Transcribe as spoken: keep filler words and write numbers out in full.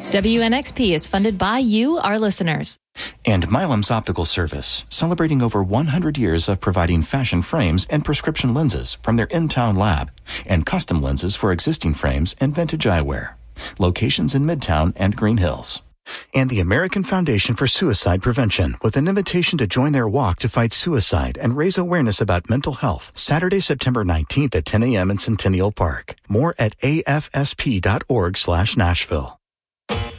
W N X P is funded by you, our listeners. And Milam's Optical Service, celebrating over one hundred years of providing fashion frames and prescription lenses from their in-town lab, and custom lenses for existing frames and vintage eyewear. Locations in Midtown and Green Hills. And the American Foundation for Suicide Prevention, with an invitation to join their walk to fight suicide and raise awareness about mental health, Saturday, September nineteenth at ten a.m. in Centennial Park. More at afsp.org slash Nashville.